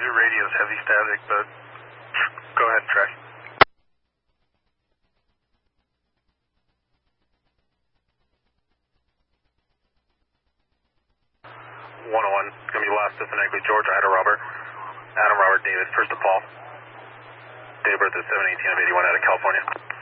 your radio's heavy static, but go ahead and try. 101, it's going to be last to phonetically Georgia, Adam Robert. Adam Robert David, first to Paul. Date of birth is 7/18/81 out of California.